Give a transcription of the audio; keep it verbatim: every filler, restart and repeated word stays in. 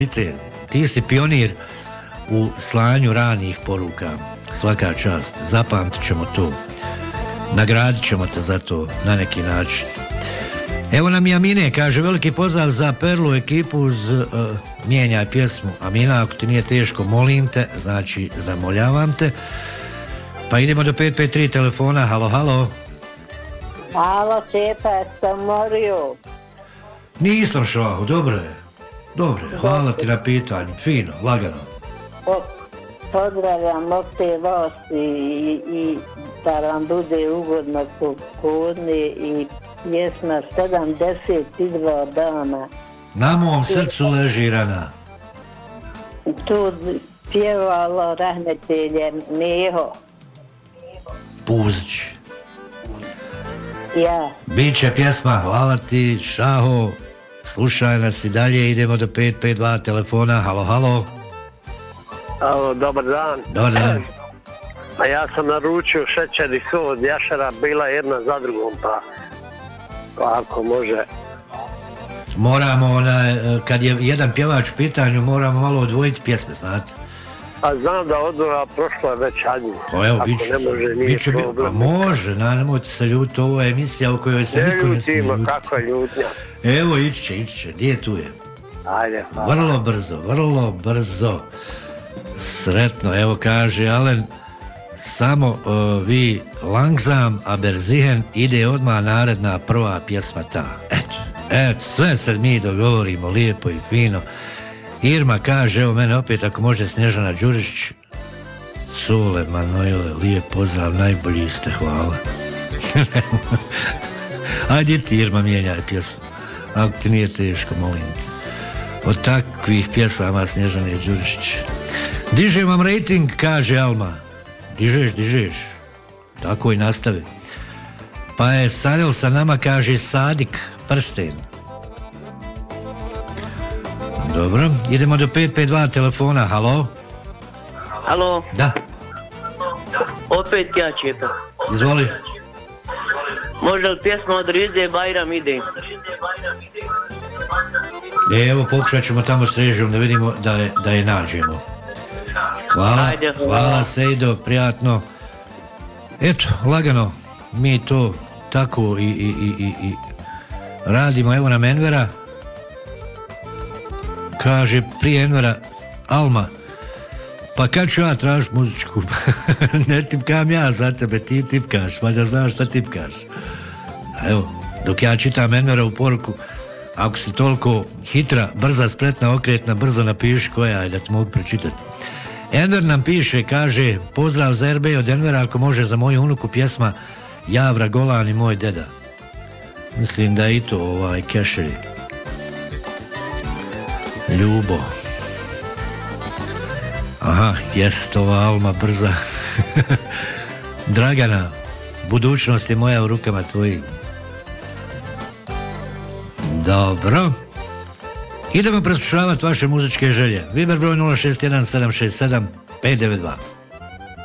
Vidite, ti si pionir u slanju ranih poruka. Svaka čast, zapamtit ćemo to. Nagradit ćemo te za to na neki način. Evo nam i Amine, kaže, veliki pozdrav za Perlu ekipu uz uh, mijenjaj pjesmu. Amina, ako ti nije teško, molim te, znači zamoljavam te. Pa idemo do pet pet tri telefona. Halo, halo. Halo, Čepa, jesam morio. Nisam Šaho, dobro je. Dobro je, hvala ti na pitanju. Fino, lagano. O, pozdravljam opet vas i, i da vam bude ugodno popodne i pjesma sedamdeset dva dana. Na mom srcu leži rana. Tu pjevalo rahmetelje Meho. Puzić. Ja. Biće pjesma, hvala ti Šaho. Slušaj nas i dalje, idemo do pet pet dva telefona. Halo, halo. Alo, dobar dan. Dobar dan. A ja sam naručio šećer i so od jašara, bila jedna za drugom, pa, pa ako može. Moramo, onaj, kad je jedan pjevač u pitanju, moramo malo odvojiti pjesme, znate. A znam da odvora prošla je već adnju. Pa evo, biće, ne može, nije biće, problem. A može, na, nemojte se ljuti, ovo je emisija u kojoj se ne niko ne smije ljutiti. kakva ljutnja. Evo, ići će, ići će, gdje tu je? Ajde, hvala. Vrlo brzo, vrlo brzo. Sretno, evo kaže Alen, samo uh, vi langsam, aber zihen, ide odmah naredna prva pjesma ta. Eto, eto, sve sad mi dogovorimo lijepo i fino. Irma kaže, evo mene opet, ako može Snježana Đurišić, Sule, Manojle, lijep pozdrav, najbolji ste, hvala. Ajde ti Irma, mijenjaj pjesmu, ako ti nije teško, molim te. Od takvih pjesama Snježane Đurišić. Dižem vam rating, kaže Alma. Dižeš, dižeš. Tako i nastavi. Pa je Sanil sa nama, kaže Sadik Prsten. Dobro, idemo do pet pet dva telefona. Halo? Halo? Da. Opet ja, Čepa. Izvoli. Može li pjesma od Rize Bajram ide? E, evo, pokušat ćemo tamo s režijom da vidimo da je, da je nađemo. Hvala, Ajde, hvala. hvala Sejdo, prijatno. Eto, lagano, mi to tako i, i, i, i, i radimo. Evo nam Envera. Kaže prije Envera Alma, pa kad ću ja tražiti muzičku? Ne tipkam ja za tebe, ti tipkaš, valjda znaš šta tipkaš. Evo, dok ja čitam Envera u poruku, ako si toliko hitra, brza, spretna, okretna, brzo napiši koja je da ti mogu pročitati. Enver nam piše, kaže, pozdrav za R B od Envera, ako može za moju unuku pjesma Javra Golan i moj deda. Mislim da je i to ovaj Kešeri. Ljubo. Aha, jest ova Alma brza. Dragana, budućnost je moja u rukama tvojim. Dobro. Idemo preslušavati vaše muzičke želje. Viber broj nula šest jedan sedam šest sedam pet devet dva.